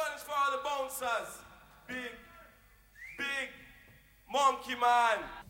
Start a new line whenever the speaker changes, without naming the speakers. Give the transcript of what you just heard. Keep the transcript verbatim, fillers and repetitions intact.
one is for all the bouncers. Big, big monkey man.